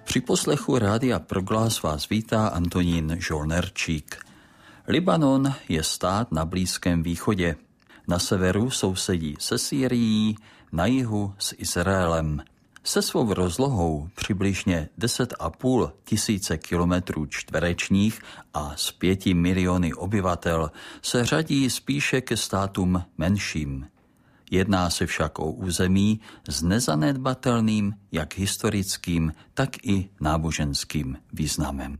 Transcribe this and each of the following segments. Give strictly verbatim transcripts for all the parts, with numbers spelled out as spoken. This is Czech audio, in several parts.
Při poslechu Rádia Proglas vás vítá Antonín Žolnerčík. Libanon je stát na Blízkém východě. Na severu sousedí se Sýrií, na jihu s Izraelem. Se svou rozlohou přibližně deset a půl tisíce kilometrů čtverečních a s pěti miliony obyvatel se řadí spíše ke státům menším. Jedná se však o území s nezanedbatelným jak historickým, tak i náboženským významem.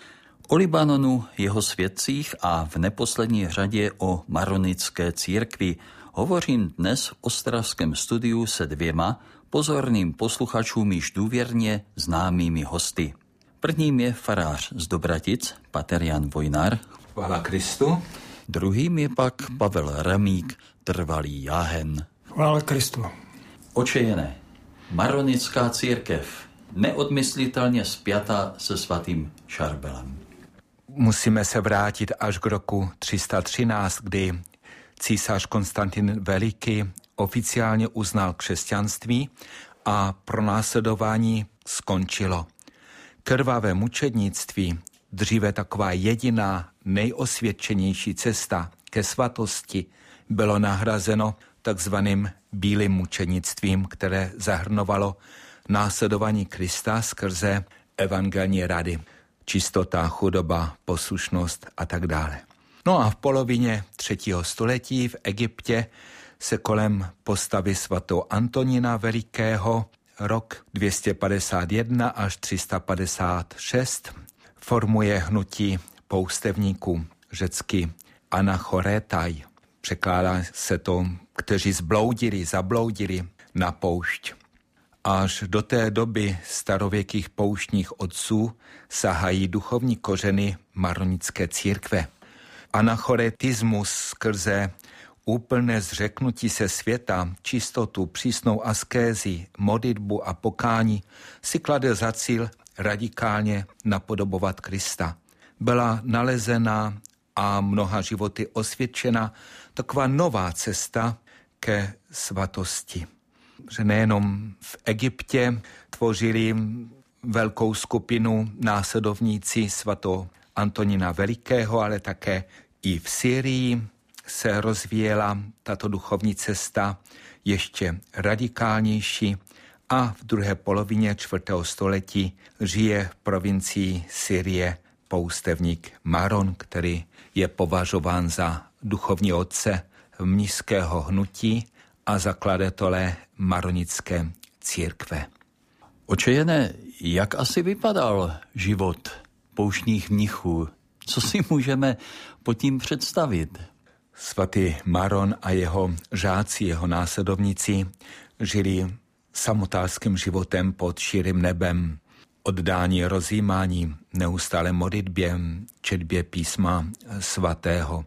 O Libanonu, jeho svědcích a v neposlední řadě o maronické církvi hovořím dnes v ostravském studiu se dvěma pozorným posluchačům již důvěrně známými hosty. Prvním je farář z Dobratic, pater Jan Vojnar. Chvála Kristu. Druhým je pak Pavel Ramík, trvalý jáhen. Chvála Kristu. Očejené, maronická církev, neodmyslitelně spjata se svatým Šarbelem. Musíme se vrátit až k roku tři sta třináct, kdy císař Konstantin Veliký oficiálně uznal křesťanství a pronásledování skončilo. Krvavé mučednictví, dříve taková jediná nejosvědčenější cesta ke svatosti, bylo nahrazeno takzvaným bílým mučednictvím, které zahrnovalo následování Krista skrze evangelní rady, čistota, chudoba, poslušnost a tak dále. No a v polovině třetího století v Egyptě se kolem postavy svatého Antonína Velikého rok dvě stě padesát jedna až tři sta padesát šest formuje hnutí poustevníků, řecky anachoretai. Překládá se to, kteří zbloudili, zabloudili na poušť. Až do té doby starověkých pouštních otců sahají duchovní kořeny maronické církve. Anachoretismus skrze úplné zřeknutí se světa, čistotu, přísnou askézi, modlitbu a pokání si klade za cíl radikálně napodobovat Krista. Byla nalezena a mnoha životy osvědčena taková nová cesta ke svatosti. Že nejenom v Egyptě tvořili velkou skupinu následovníci svatého Antonína Velikého, ale také i v Syrii se rozvíjela tato duchovní cesta ještě radikálnější a v druhé polovině čtvrtého století žije v provincii Syrie poustevník Maron, který je považován za duchovní otce mnišského hnutí a zakladatele maronické církve. Očejené, jak asi vypadal život pouštních mnichů? Co si můžeme pod tím představit? Svatý Maron a jeho žáci, jeho následovníci žili samotálským životem pod širým nebem, oddání rozjímání, neustále modlitbě, četbě písma svatého.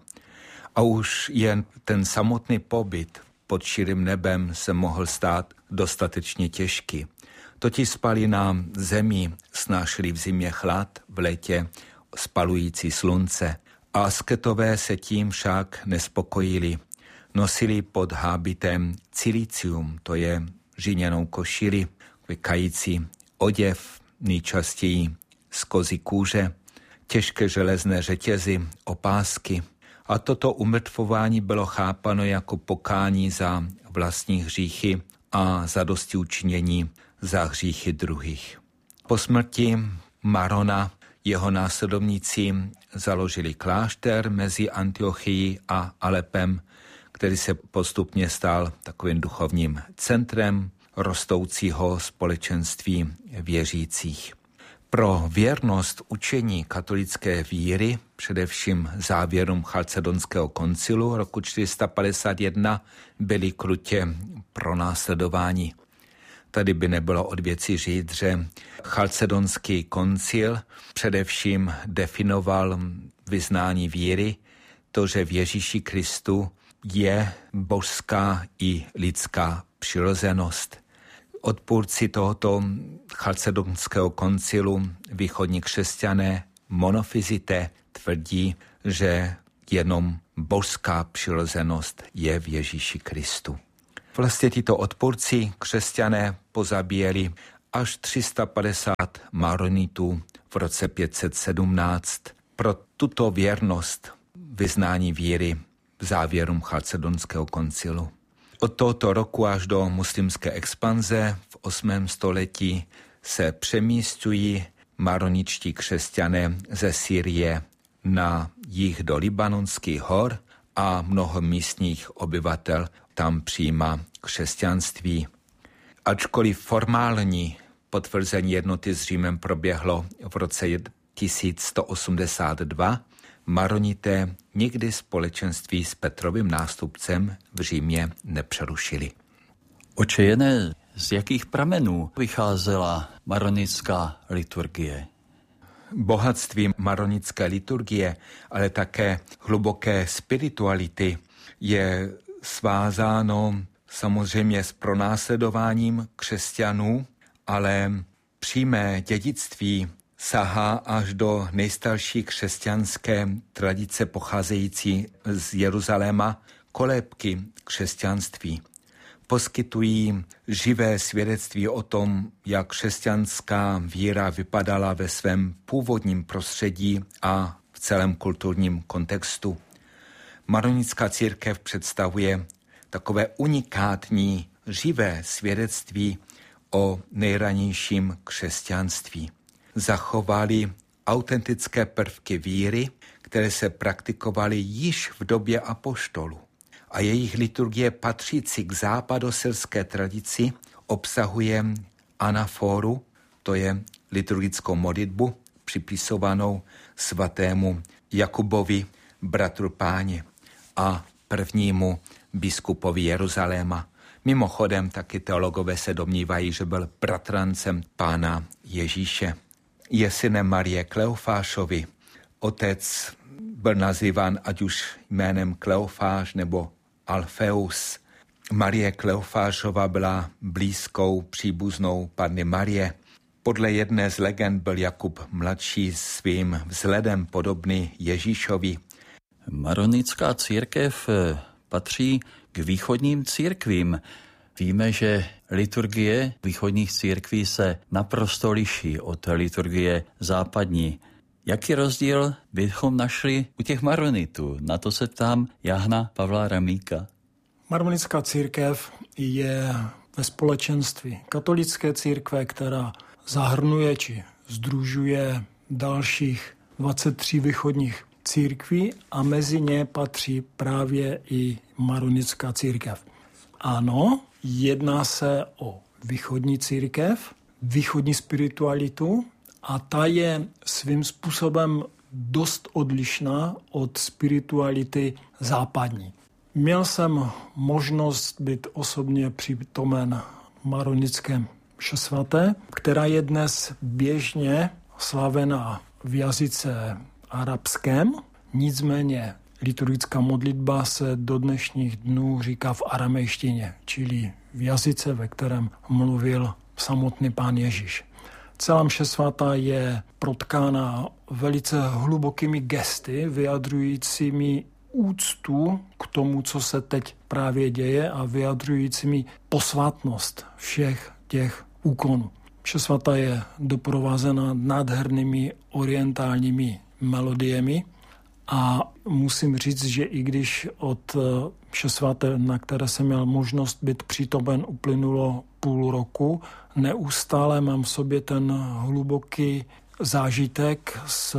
A už jen ten samotný pobyt pod širým nebem se mohl stát dostatečně těžký. Totiž spali na zemi, snášeli v zimě chlad, v létě spalující slunce. A asketové se tím však nespokojili. Nosili pod hábitem cilicium, to je žiněnou košili, vykající oděv, nejčastěji z kozí kůže, těžké železné řetězy, opásky. A toto umrtvování bylo chápano jako pokání za vlastní hříchy a zadostiučinění za hříchy druhých. Po smrti Marona jeho následovníci založili klášter mezi Antiochií a Alepem, který se postupně stal takovým duchovním centrem rostoucího společenství věřících. Pro věrnost učení katolické víry, především závěrům Chalcedonského koncilu roku čtyři sta padesát jedna, byli krutě pronásledováni. Tady by nebylo od věci říct, že Chalcedonský koncil především definoval vyznání víry, to, že v Ježíši Kristu je božská i lidská přirozenost. Odpůrci tohoto Chalcedonského koncilu, východní křesťané monofizité, tvrdí, že jenom božská přirozenost je v Ježíši Kristu. Vlastně tyto odpůrci křesťané pozabíjeli až tři sta padesát maronitů v roce pět set sedmnáct. Pro tuto věrnost vyznání víry závěrům Chalcedonského koncilu. Od tohoto roku až do muslimské expanze v osmém století se přemístují maroničtí křesťané ze Sýrie na jih do Libanonských hor a mnoho místních obyvatel tam přijímá křesťanství. Ačkoliv formální potvrzení jednoty s Římem proběhlo v roce tisíc sto osmdesát dva, maronité nikdy společenství s Petrovým nástupcem v Římě nepřerušili. Oče Jene, z jakých pramenů vycházela maronická liturgie? Bohatství maronické liturgie, ale také hluboké spirituality je svázáno samozřejmě s pronásledováním křesťanů, ale přímé dědictví sahá až do nejstarší křesťanské tradice pocházející z Jeruzaléma, kolébky křesťanství. Poskytují živé svědectví o tom, jak křesťanská víra vypadala ve svém původním prostředí a v celém kulturním kontextu. Maronická církev představuje takové unikátní, živé svědectví o nejranějším křesťanství. Zachovali autentické prvky víry, které se praktikovaly již v době apoštolů. A jejich liturgie patřící k západoselské tradici obsahuje anaforu, to je liturgickou modlitbu připisovanou svatému Jakubovi, bratru Páně, a prvnímu biskupovi Jeruzaléma. Mimochodem taky teologové se domnívají, že byl bratrancem Pána Ježíše. Je synem Marie Kleofášovi. Otec byl nazýván ať už jménem Kleofáš nebo Alfeus. Marie Kleofášova byla blízkou příbuznou Panny Marie. Podle jedné z legend byl Jakub mladší svým vzhledem podobný Ježíšovi. Maronická církev patří k východním církvím. Víme, že liturgie východních církví se naprosto liší od liturgie západní. Jaký rozdíl bychom našli u těch maronitů? Na to se ptám Jahna Pavla Ramíka. Maronická církev je ve společenství katolické církve, která zahrnuje či sdružuje dalších dvacet tři východních církví a mezi ně patří právě i maronická církev. Ano, jedná se o východní církev, východní spiritualitu a ta je svým způsobem dost odlišná od spirituality západní. Měl jsem možnost být osobně přítomen maronické mše svaté, která je dnes běžně slavená v jazyce arabském, nicméně liturgická modlitba se do dnešních dnů říká v aramejštině, čili v jazyce, ve kterém mluvil samotný Pán Ježíš. Celá mše svatá je protkána velice hlubokými gesty, vyjadřujícími úctu k tomu, co se teď právě děje a vyjadřujícími posvátnost všech těch úkonů. Mše svatá je doprovázena nádhernými orientálními melodiemi a musím říct, že i když od mše svaté, na které jsem měl možnost být přítomen, uplynulo půl roku, neustále mám v sobě ten hluboký zážitek z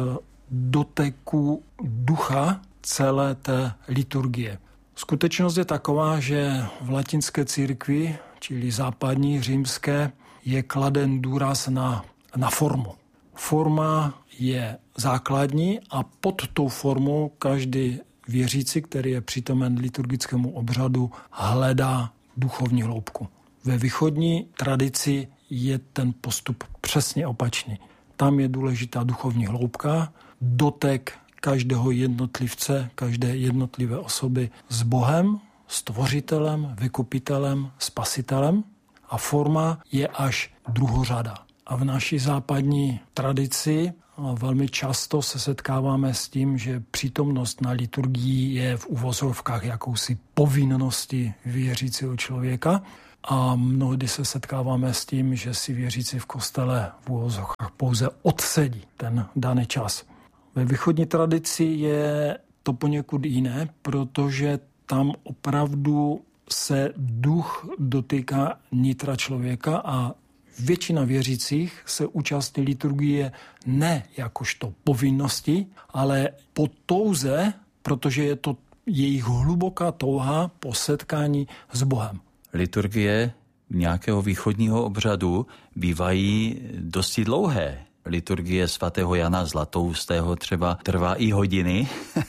doteku ducha celé té liturgie. Skutečnost je taková, že v latinské církvi, čili západní, římské, je kladen důraz na, na formu. Forma je základní a pod tou formou každý věřící, který je přítomen liturgickému obřadu, hledá duchovní hloubku. Ve východní tradici je ten postup přesně opačný. Tam je důležitá duchovní hloubka, dotek každého jednotlivce, každé jednotlivé osoby s Bohem, stvořitelem, vykupitelem, spasitelem a forma je až druhořada. A v naší západní tradici velmi často se setkáváme s tím, že přítomnost na liturgii je v uvozovkách jakousi povinnosti věřícího člověka. a mnohdy se setkáváme s tím, že si věřící v kostele v uvozovkách pouze odsedí ten daný čas. Ve východní tradici je to poněkud jiné, protože tam opravdu se duch dotýká nitra člověka a většina věřících se účastní liturgie ne jakožto povinnosti, ale po touze, protože je to jejich hluboká touha po setkání s Bohem. Liturgie nějakého východního obřadu bývají dosti dlouhé. Liturgie svatého Jana Zlatoustého třeba trvá i hodiny.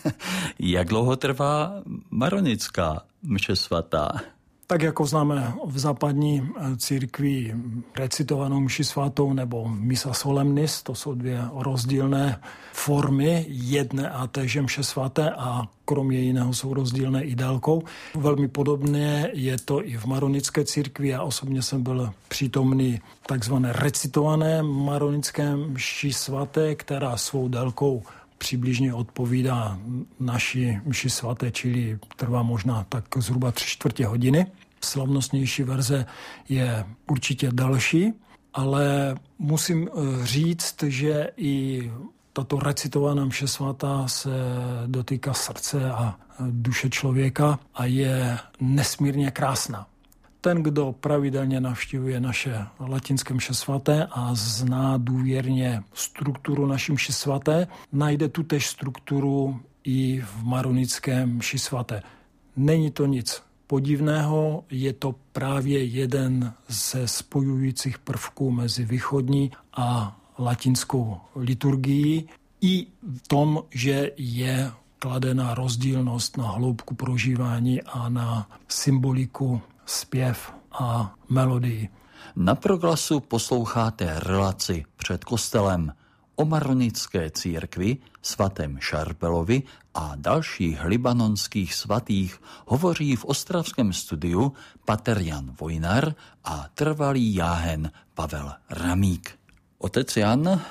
Jak dlouho trvá maronická mše svatá? Tak jako známe v západní církvi recitovanou mši svatou nebo misa solemnis, to jsou dvě rozdílné formy jedné a téže mše svaté a kromě jiného jsou rozdílné i délkou. Velmi podobné je to i v maronické církvi. Já osobně jsem byl přítomný takzvané recitované maronické mši svaté, která svou délkou přibližně odpovídá naší mši svaté, čili trvá možná tak zhruba tři čtvrtě hodiny. Slavnostnější verze je určitě další, ale musím říct, že i tato recitovaná mše svatá se dotýká srdce a duše člověka a je nesmírně krásná. Ten, kdo pravidelně navštěvuje naše latinské mše svaté a zná důvěrně strukturu naší mši svaté, najde tutéž strukturu i v maronické mši svaté. Není to nic podivného, je to právě jeden ze spojujících prvků mezi východní a latinskou liturgií i v tom, že je kladena rozdílnost na hloubku prožívání a na symboliku, zpěv a melodii. Na Proglasu posloucháte relaci Před kostelem o maronické církvi, svatém Šarpelovi a dalších libanonských svatých hovoří v ostravském studiu pater Jan Vojnar a trvalý jáhen Pavel Ramík. Otec Jan e,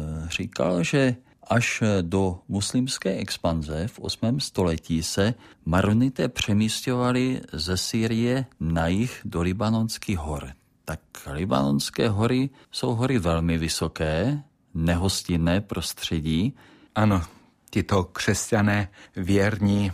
říkal, že až do muslimské expanze v osmém století se maronité přemísťovali ze Sýrie na jih do libanonských hor. Tak libanonské hory jsou hory velmi vysoké, nehostinné prostředí. Ano, tyto křesťané věrní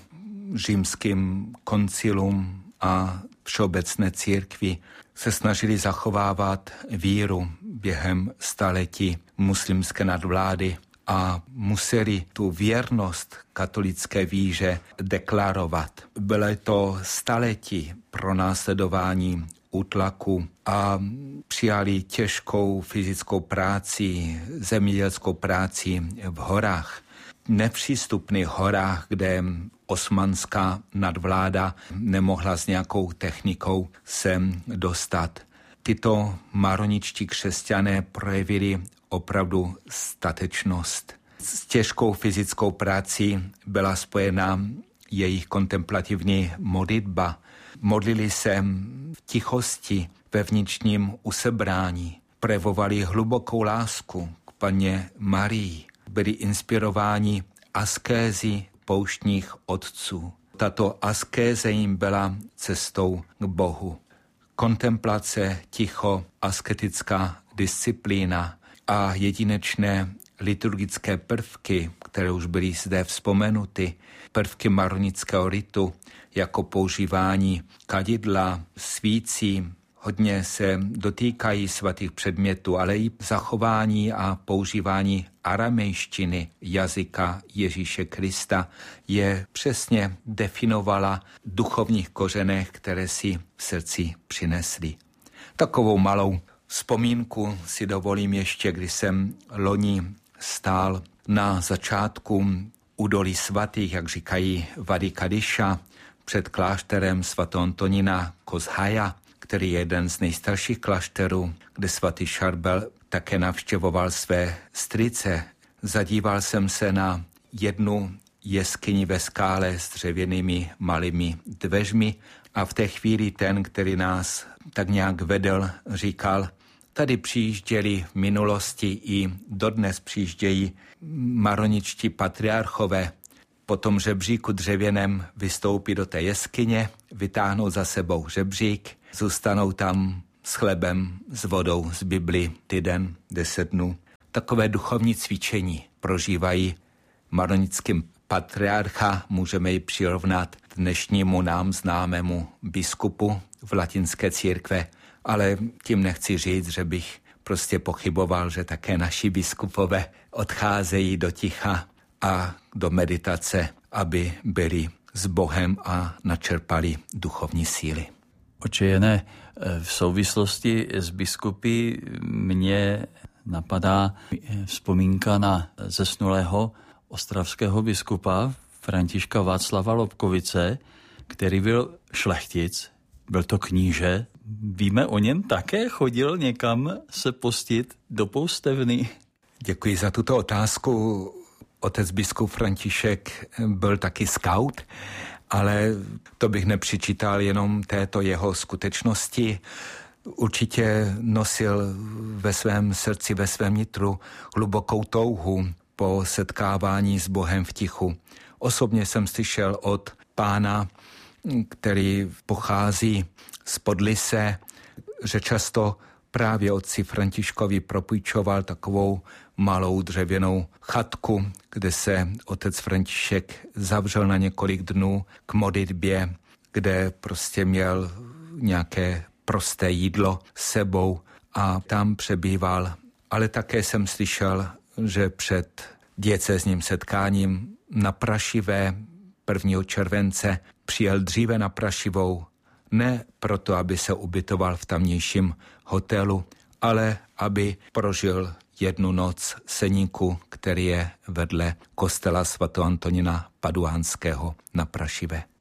římským koncilům a všeobecné církvi se snažili zachovávat víru během staletí muslimské nadvlády a museli tu věrnost katolické víře deklarovat. Bylo to staletí pronásledování, útlaku a přijali těžkou fyzickou práci, zemědělskou práci v horách. Nepřístupných horách, kde osmanská nadvláda nemohla s nějakou technikou sem dostat. Tyto maroničtí křesťané projevili opravdu statečnost. S těžkou fyzickou prací byla spojena jejich kontemplativní modlitba. Modlili se v tichosti, ve vnitřním usebrání. Projevovali hlubokou lásku k Panně Marii. Byli inspirováni askézy pouštních otců. Tato askéze jim byla cestou k Bohu. Kontemplace, ticho, asketická disciplína a jedinečné liturgické prvky, které už byly zde vzpomenuty, prvky maronického ritu, jako používání kadidla, svící, hodně se dotýkají svatých předmětů, ale i zachování a používání aramejštiny, jazyka Ježíše Krista, je přesně definovala duchovních kořenech, které si v srdci přinesli. Takovou malou vzpomínku si dovolím ještě, když jsem loni stál na začátku údolí svatých, jak říkají Vady Kadiša, před klášterem svatého Antonína Kozhaja, který je jeden z nejstarších klášterů, kde svatý Šarbel také navštěvoval své strýce. Zadíval jsem se na jednu jeskyni ve skále s dřevěnými malými dveřmi a v té chvíli ten, který nás tak nějak vedl, říkal, tady přijížděli v minulosti i dodnes přijíždějí maroničtí patriarchové. Po tom žebříku dřevěném vystoupí do té jeskyně, vytáhnou za sebou žebřík zůstanou tam s chlebem, s vodou, z Bibli týden, deset dnů. Takové duchovní cvičení prožívají maronickým patriarcha, můžeme ji přirovnat dnešnímu nám známému biskupu v latinské církve, ale tím nechci říct, že bych prostě pochyboval, že také naši biskupové odcházejí do ticha a do meditace, aby byli s Bohem a načerpali duchovní síly. Oče Jene, v souvislosti s biskupy mě napadá vzpomínka na zesnulého ostravského biskupa Františka Václava Lobkovice, který byl šlechtic, byl to kníže. Víme o něm také? Chodil někam se postit do poustevny? Děkuji za tuto otázku. Otec biskup František byl taky skaut, ale to bych nepřičítal jenom této jeho skutečnosti. Určitě nosil ve svém srdci, ve svém nitru hlubokou touhu po setkávání s Bohem v tichu. Osobně jsem slyšel od pána, který pochází z Podlise, že často právě otci Františkovi propůjčoval takovou malou dřevěnou chatku, kde se otec František zavřel na několik dnů k modlitbě, kde prostě měl nějaké prosté jídlo s sebou a tam přebýval. Ale také jsem slyšel, že před diecézním setkáním na Prašivé prvního července přijel dříve na Prašivou, ne proto, aby se ubytoval v tamnějším hotelu, ale aby prožil jednu noc seníku, který je vedle kostela svatého Antonína Paduánského na Prašivé.